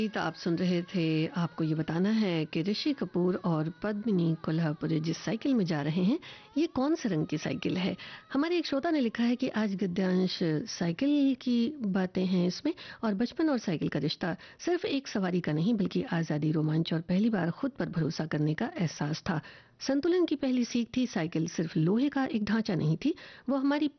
तो आप सुन रहे थे। आपको ये बताना है कि ऋषि कपूर और पद्मिनी कोल्हापुरे जिस साइकिल में जा रहे हैं, ये कौन से रंग की साइकिल है। हमारे एक श्रोता ने लिखा है कि आज गद्यांश साइकिल की बातें हैं इसमें, और बचपन और साइकिल का रिश्ता सिर्फ एक सवारी का नहीं बल्कि आज़ादी, रोमांच और पहली बार खुद पर भरोसा करने का एहसास था। संतुलन की पहली सीख थी। साइकिल सिर्फ लोहे का एक ढांचा नहीं थी, वो हमारी